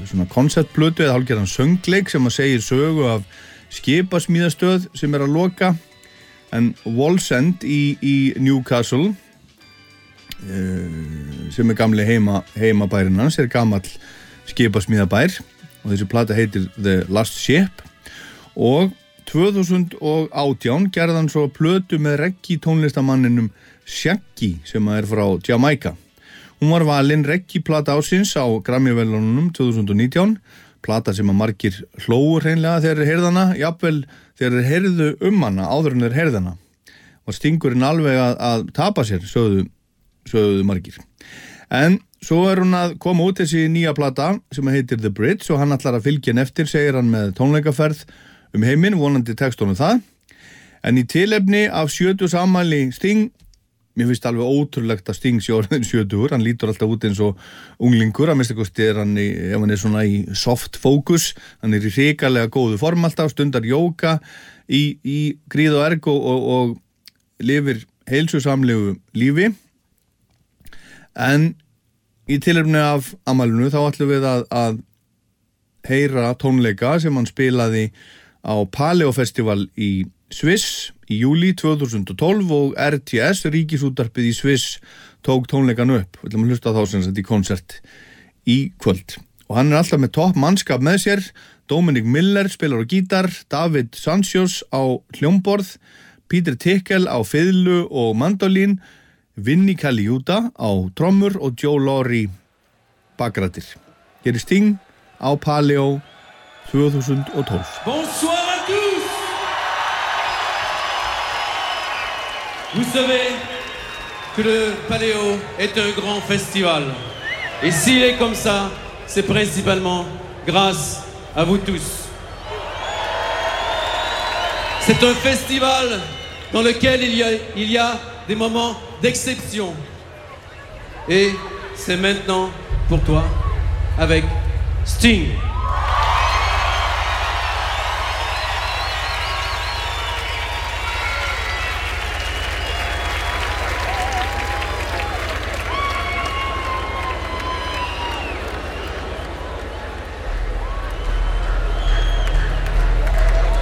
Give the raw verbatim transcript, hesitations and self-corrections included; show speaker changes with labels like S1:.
S1: svona konceptplötu eða hálfgerðan söngleik sem að segir sögu af skipasmíðastöð sem er að loka en Wallsend í, í Newcastle uh, sem er gamli heima, heimabærinn hans er gamall skipasmíðabær og þessi plata heitir The Last Ship og tvö þúsund og átján gerði hann svo plötu með reggae tónlistamanninum Shaggy sem er frá Jamaica. Hún var valin reggae-plata ársins á Grammy-verðlaununum tvö þúsund og nítján, plata sem að margir hlóu hreinlega þegar þeir heyrðu hana, jafnvel þegar þeir heyrðu um hana, áður en þeir heyrðu hana. Var stingurinn alveg að, að tapa sér, sögðu, sögðu margir. En svo er hún að koma út þessi nýja plata sem heitir The Bridge og hann ætlar að fylgja henni eftir, segir hann með tónleikaferð um heiminn, vonandi tekst honum það. En í tilefni af sjötugsafmæli Sting, mér finnst alveg ótrúlegt að Sting sé orðinn sjötugur, hann lítur alltaf út eins og unglingur, að minnsta kosti er hann í, ef hann er svona í soft focus, hann er í hrikalega góðu form alltaf, stundar jóga í, í gríð og erg og, og, og lifir heilsusamlegu lífi. En í tilefni af afmælinu þá ætlum við að, að heyra tónleika sem hann spilaði á Paleo Festival í Sviss í júlí tvö þúsund og tólf og R T S, ríkisútvarpið í Sviss, tók tónleikan upp. Við ætlum að hlusta á þá sem sagt í konsert í kvöld. Og hann er alltaf með topp mannskap með sér. Dominic Miller spilar á gítar, David Sanchez á hljómborð, Peter Tickell á fiðlu og mandolín, Vinnie Colaiuta á trommur og Joe Laurie bakrættir. Hér er Sting á Paleo tvö þúsund og tólf.
S2: Bonsoir à tous! Vous savez que le Paléo est un grand festival. Et s'il est comme ça, c'est principalement grâce à vous tous. C'est un festival dans lequel il y a, il y a des moments d'exception. Et c'est maintenant pour toi avec Sting.